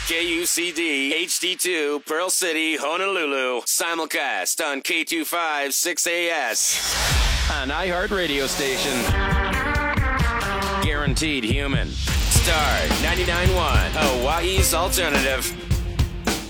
KUCD HD2 Pearl City, Honolulu. Simulcast on K256AS. An iHeartRadio station. Guaranteed human. Star 99.1, Hawaii's alternative.